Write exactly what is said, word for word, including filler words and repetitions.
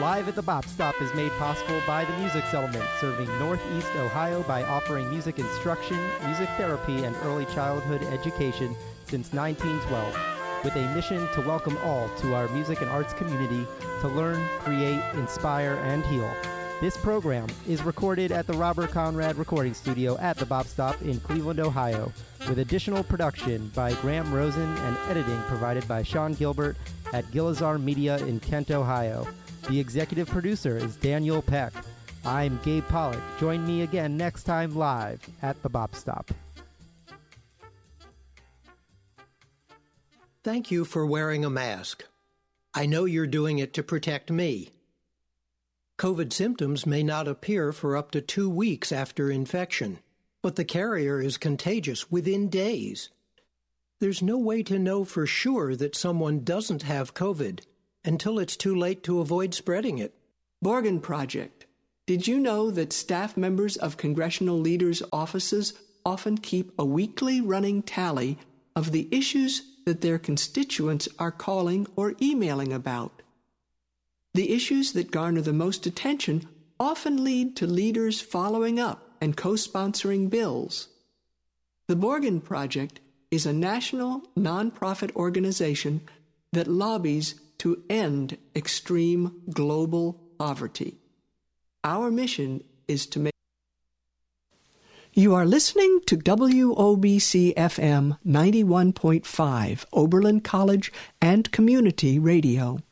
Live at the Bop Stop is made possible by the Music Settlement, serving Northeast Ohio by offering music instruction, music therapy, and early childhood education since nineteen twelve, with a mission to welcome all to our music and arts community to learn, create, inspire, and heal. This program is recorded at the Robert Conrad Recording Studio at the Bop Stop in Cleveland, Ohio, with additional production by Graham Rosen and editing provided by Sean Gilbert at Gilizar Media in Kent, Ohio. The executive producer is Daniel Peck. I'm Gabe Pollock. Join me again next time live at the Bop Stop. Thank you for wearing a mask. I know you're doing it to protect me. COVID symptoms may not appear for up to two weeks after infection, but the carrier is contagious within days. There's no way to know for sure that someone doesn't have COVID until it's too late to avoid spreading it. Borgen Project. Did you know that staff members of congressional leaders' offices often keep a weekly running tally of the issues that their constituents are calling or emailing about? The issues that garner the most attention often lead to leaders following up and co-sponsoring bills. The Borgen Project is a national nonprofit organization that lobbies to end extreme global poverty. Our mission is to make... You are listening to W O B C F M ninety-one point five, Oberlin College and Community Radio.